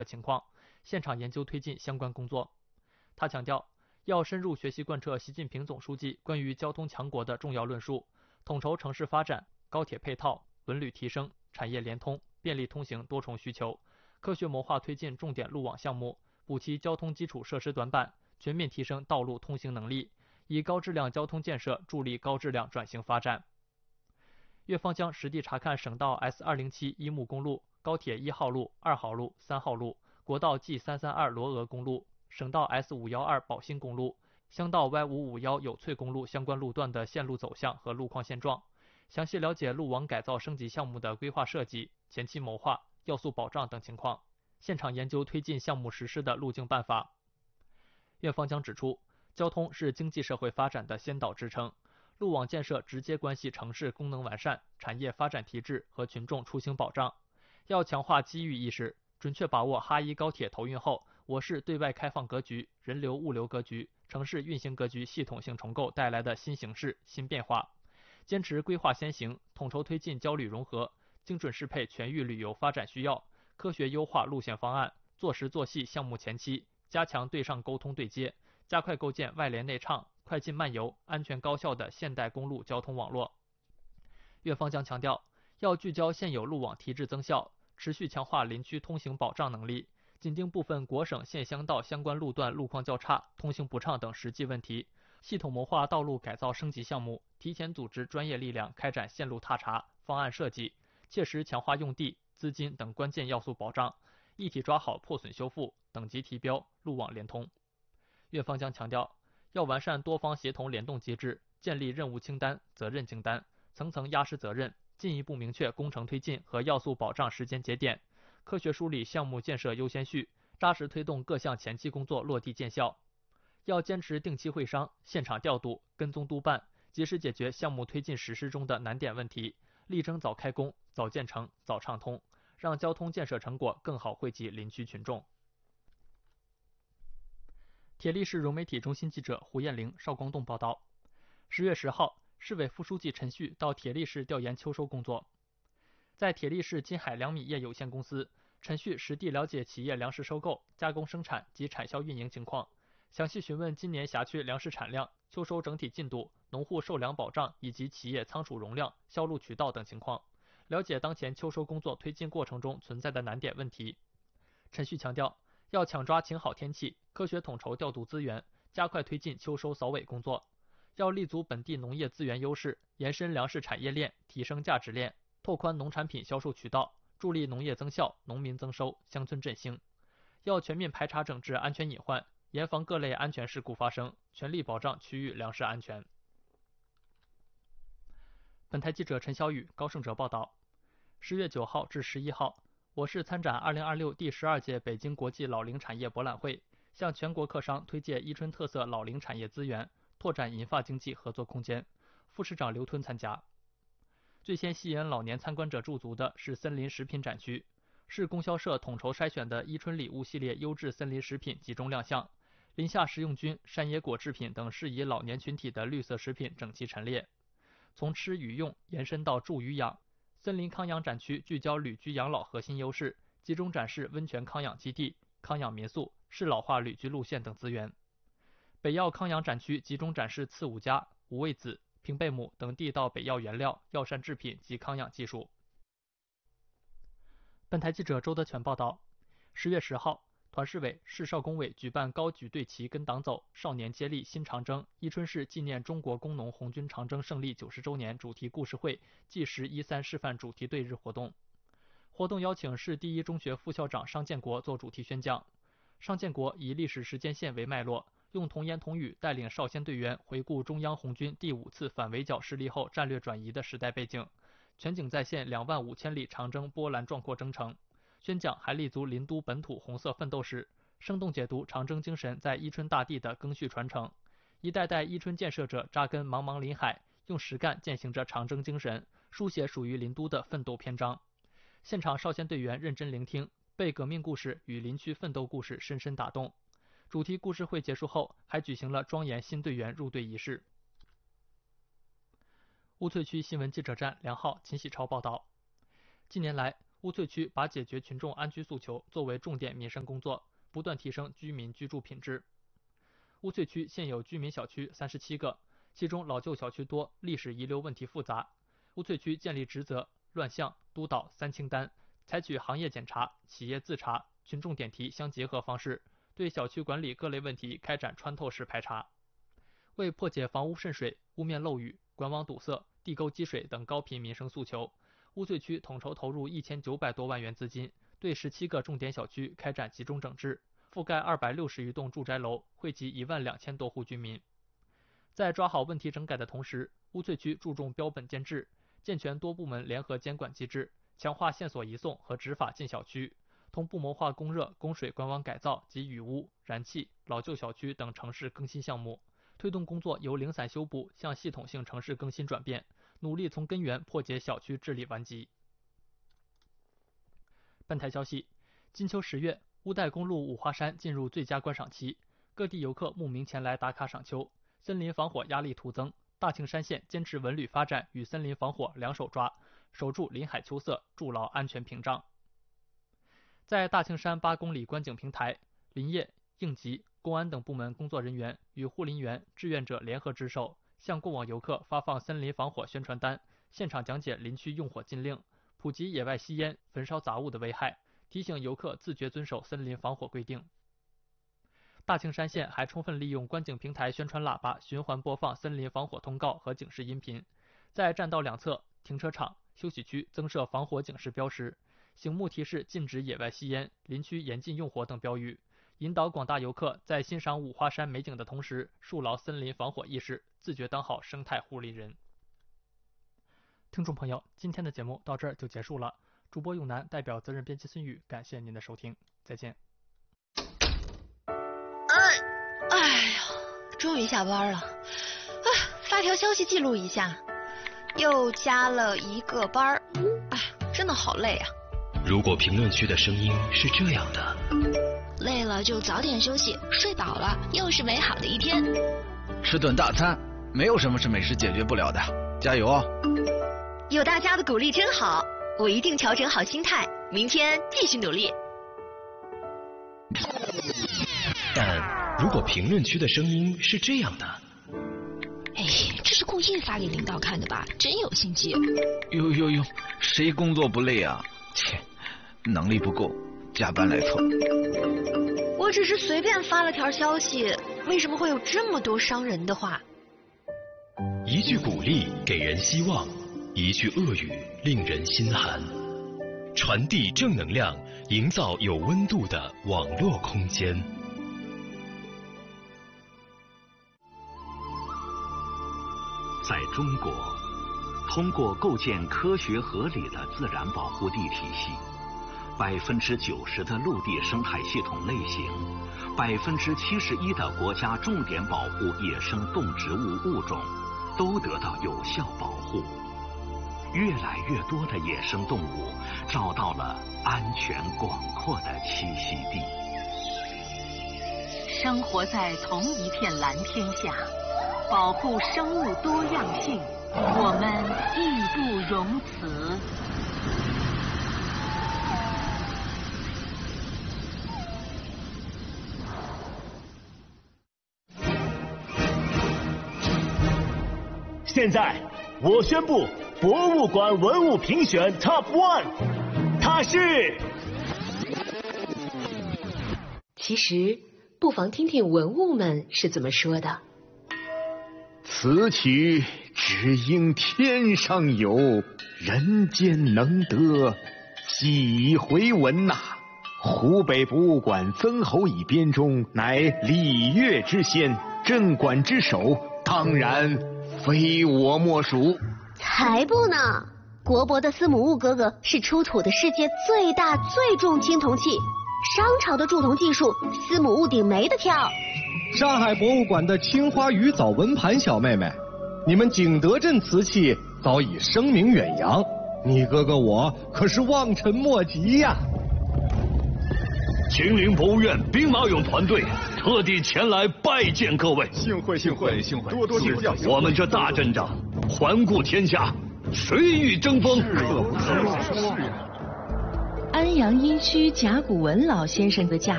的情况，现场研究推进相关工作。他强调，要深入学习贯彻习近平总书记关于交通强国的重要论述，统筹城市发展、高铁配套、文旅提升、产业联通、便利通行多重需求，科学谋划推进重点路网项目，补齐交通基础设施短板，全面提升道路通行能力，以高质量交通建设助力高质量转型发展。越方将实地查看省道 S207伊木公路、高铁1号路、2号路、3号路、国道 G332罗峨公路、省道 S512宝兴公路、乡道 Y551有翠公路相关路段的线路走向和路况现状，详细了解路网改造升级项目的规划设计、前期谋划、要素保障等情况，现场研究推进项目实施的路径办法。院方将指出，交通是经济社会发展的先导支撑，路网建设直接关系城市功能完善、产业发展提质和群众出行保障。要强化机遇意识，准确把握哈一高铁投运后我市对外开放格局、人流物流格局、城市运行格局系统性重构带来的新形势、新变化，坚持规划先行，统筹推进交旅融合，精准适配全域旅游发展需要，科学优化路线方案，做实做细项目前期，加强对上沟通对接，加快构建外联内畅、快进慢游、安全高效的现代公路交通网络。越方将强调，要聚焦现有路网提质增效，持续强化林区通行保障能力，紧盯部分国省县乡道相关路段路况较差、通行不畅等实际问题，系统谋划道路改造升级项目，提前组织专业力量开展线路踏查、方案设计，切实强化用地、资金等关键要素保障，一体抓好破损修复、等级提标、路网联通。越方将强调，要完善多方协同联动机制，建立任务清单、责任清单，层层压实责任，进一步明确工程推进和要素保障时间节点，科学梳理项目建设优先序，扎实推动各项前期工作落地见效。要坚持定期会商、现场调度、跟踪督办，及时解决项目推进实施中的难点问题，力争早开工、早建成、早畅通，让交通建设成果更好惠及林区群众。铁力市融媒体中心记者胡艳玲、邵光栋报道，10月10号，市委副书记陈旭到铁力市调研秋收工作。在铁力市金海粮米业有限公司，陈旭实地了解企业粮食收购、加工生产及产销运营情况，详细询问今年辖区粮食产量、秋收整体进度、农户受粮保障以及企业仓储容量、销路渠道等情况，了解当前秋收工作推进过程中存在的难点问题。陈旭强调，要抢抓晴好天气，科学统筹调度资源，加快推进秋收扫尾工作。要立足本地农业资源优势，延伸粮食产业链，提升价值链，拓宽农产品销售渠道，助力农业增效、农民增收、乡村振兴。要全面排查整治安全隐患，严防各类安全事故发生，全力保障区域粮食安全。本台记者陈小雨、高胜哲报道，10月9号至11号，我市参展2026第12届北京国际老龄产业博览会，向全国客商推介伊春特色老龄产业资源，拓展银发经济合作空间。副市长刘吞参加。最先吸引老年参观者驻足的是森林食品展区，市供销社统筹筛选的伊春礼物系列优质森林食品集中亮相，林下食用菌、山野果制品等适宜老年群体的绿色食品整齐陈列。从吃与用延伸到住与养，森林康养展区聚焦旅居养老核心优势，集中展示温泉康养基地、康养民宿、适老化旅居路线等资源。北药康养展区集中展示刺五加、五味子、平贝母等地道北药原料、药膳制品及康养技术。本台记者周德全报道，10月10号，团市委、市少工委举办高举队旗跟党走，少年接力新长征伊春市纪念中国工农红军长征胜利90周年主题故事会纪实13示范主题队日活动。活动邀请市第一中学副校长商建国做主题宣讲。商建国以历史时间线为脉络，用童言童语带领少先队员回顾中央红军第5次反围剿失利后战略转移的时代背景，全景再现25000里长征波澜壮阔征程。宣讲还立足林都本土红色奋斗史，生动解读长征精神在伊春大地的赓续传承。一代代伊春建设者扎根茫茫林海，用实干践行着长征精神，书写属于林都的奋斗篇章。现场少先队员认真聆听，被革命故事与林区奋斗故事深深打动。主题故事会结束后，还举行了庄严新队员入队仪式。乌翠区新闻记者站梁浩、秦喜超报道。近年来， 乌翠区把解决群众安居诉求作为重点民生工作，不断提升居民居住品质。乌翠区现有居民小区37个，其中老旧小区多，历史遗留问题复杂。乌翠区建立职责、乱象、督导3清单，采取行业检查、企业自查、群众点题相结合方式，对小区管理各类问题开展穿透式排查。为破解房屋渗水、屋面漏雨、管网堵塞、地沟积水等高频民生诉求，乌翠区统筹投入1900多万元资金，对17个重点小区开展集中整治，覆盖260余栋住宅楼，惠及12000多户居民。在抓好问题整改的同时，乌翠区注重标本兼治，健全多部门联合监管机制，强化线索移送和执法进小区，同步谋划供热、供水管网改造及雨污、燃气、老旧小区等城市更新项目，推动工作由零散修补向系统性城市更新转变，努力从根源破解小区治理顽疾。本台消息，金秋10月，乌代公路五华山进入最佳观赏期，各地游客慕名前来打卡赏秋，森林防火压力突增。大庆山县坚持文旅发展与森林防火两手抓，守住林海秋色，筑牢安全屏障。在大庆山8公里观景平台，林业、应急、公安等部门工作人员与护林员、志愿者联合值守，向过往游客发放森林防火宣传单，现场讲解林区用火禁令，普及野外吸烟、焚烧杂物的危害，提醒游客自觉遵守森林防火规定。大庆山县还充分利用观景平台宣传喇叭循环播放森林防火通告和警示音频，在栈道两侧、停车场、休息区增设防火警示标识，醒目提示禁止野外吸烟、林区严禁用火等标语，引导广大游客在欣赏五华山美景的同时，树牢森林防火意识，自觉当好生态护林人。听众朋友，今天的节目到这儿就结束了。主播永南代表责任编辑孙宇，感谢您的收听，再见。 哎呀，终于下班了。发条消息记录一下，又加了1个班。真的好累啊。 如果评论区的声音是这样的， 累了就早点休息，睡饱了又是美好的一天。 吃顿大餐，没有什么是美食解决不了的，加油哦！ 有大家的鼓励真好，我一定调整好心态，明天继续努力。 但如果评论区的声音是这样的， 这是故意发给领导看的吧？真有心机。 哟，谁工作不累啊？切，能力不够，加班来凑。 我只是随便发了条消息，为什么会有这么多伤人的话？ 一句鼓励给人希望，一句恶语令人心寒。传递正能量，营造有温度的网络空间。 在中国，通过构建科学合理的自然保护地体系，90%的陆地生态系统类型，71%的国家重点保护野生动植物物种都得到有效保护。越来越多的野生动物找到了安全广阔的栖息地。 生活在同一片蓝天下，保护生物多样性，我们义不容辞。 现在我宣布博物馆文物评选 Top 1， 它是。 其实不妨听听文物们是怎么说的。 此曲只应天上有，人间能得几回闻呐。湖北博物馆曾侯乙编中乃礼乐之先，镇馆之首，当然非我莫属。 才不呢！国博的司母戊哥哥是出土的世界最大最重青铜器，商朝的铸铜技术，司母戊鼎没得挑。 上海博物馆的青花鱼藻纹盘小妹妹，你们景德镇瓷器早已声名远扬，你哥哥我可是望尘莫及呀。 秦陵博物院兵马俑团队特地前来拜见各位， 幸会，多多指教。 我们这大阵仗，环顾天下，谁与争锋？ 安阳殷墟甲骨文老先生的家